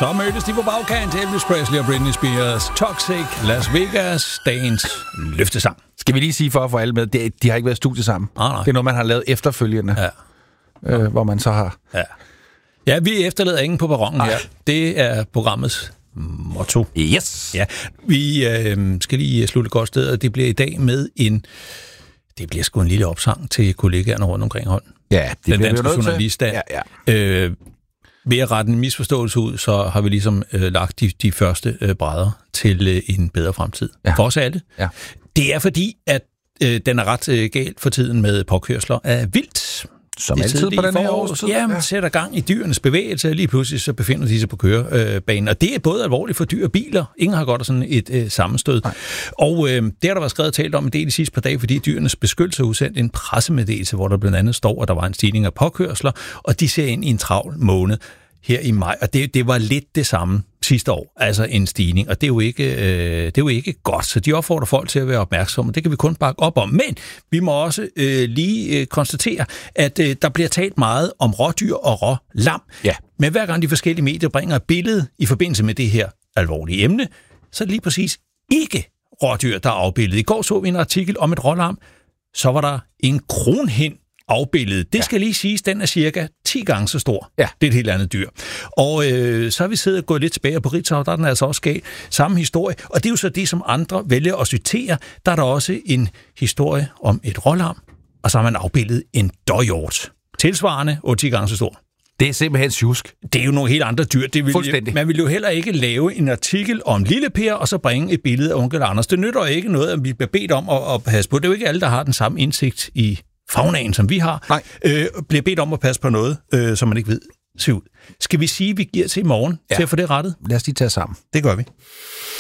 Så mødtes de på bagkant. Elvis Presley og Britney Spears. Toxic, Las Vegas, dagens løftesang. Skal vi lige sige for at få alle med, de har ikke været i studie sammen. Nej. Det er noget, man har lavet efterfølgende, hvor man så har... Ja, vi efterlader ingen på perronen her. Det er programmets motto. Yes! Ja, vi skal lige slutte godt sted, og det bliver i dag med det bliver sgu en lille opsang til kollegaerne rundt omkring Holm. Ja, det den bliver danske journaliststand. Ja. Ved at rette en misforståelse ud, så har vi ligesom lagt de første brædder til en bedre fremtid. Ja. For os alle. Ja. Det er fordi, at den er ret galt for tiden med påkørsler af vildt. Som altid på den her årstid. Ja, man sætter gang i dyrenes bevægelse, og lige pludselig så befinder de sig på kørebanen. Og det er både alvorligt for dyr og biler. Ingen har godt af sådan et sammenstød. Nej. Og det har der været skrevet og talt om en del de sidste par dage, fordi dyrenes beskyttelse har udsendt en pressemeddelelse, hvor der blandt andet står, at der var en stigning af påkørsler, og de ser ind i en travl måned her i maj. Og det var lidt det samme sidste år, altså en stigning, og det er jo ikke godt, så de opfordrer folk til at være opmærksomme, og det kan vi kun bakke op om. Men vi må også lige konstatere, at der bliver talt meget om rådyr og rålam. Ja. Men hver gang de forskellige medier bringer et billede i forbindelse med det her alvorlige emne, så er det lige præcis ikke rådyr, der er afbildet. I går så vi en artikel om et rålam, så var der en kronhind afbilledet. Det skal lige siges, den er cirka 10 gange så stor. Ja. Det er et helt andet dyr. Og så har vi siddet og gået lidt tilbage på Ritzau, der er den altså også galt. Samme historie, og det er jo så det, som andre vælger at citere. Der er der også en historie om et rålam, og så har man afbildet en dåhjort. Tilsvarende 8-10 gange så stor. Det er simpelthen sjusk. Det er jo nogle helt andre dyr. Man vil jo heller ikke lave en artikel om Lille Per, og så bringe et billede af onkel Anders. Det nytter ikke noget, at vi bliver bedt om at passe på. Det er jo ikke alle, der har den samme indsigt i faunaen, som vi har, bliver bedt om at passe på noget, som man ikke ved ser ud. Skal vi sige, at vi giver til i morgen til at få det rettet? Lad os lige tage sammen. Det gør vi.